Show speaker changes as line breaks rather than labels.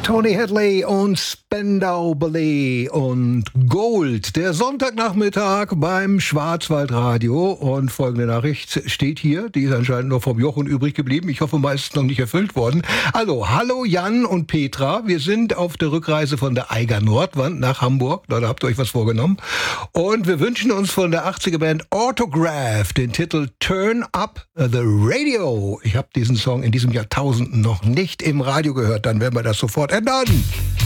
Tony Hadley und Spandau Ballet und Gold. Der Sonntagnachmittag beim Schwarzwaldradio. Und folgende Nachricht steht hier. Die ist anscheinend noch vom Jochen übrig geblieben. Ich hoffe, meist noch nicht erfüllt worden. Also, hallo Jan und Petra. Wir sind auf der Rückreise von der Eiger Nordwand nach Hamburg. Da habt ihr euch was vorgenommen. Und wir wünschen uns von der 80er Band Autograph den Titel Turn Up the Radio. Ich habe diesen Song in diesem Jahrtausend noch nicht im Radio gehört. Dann werden wir das sofort ändern.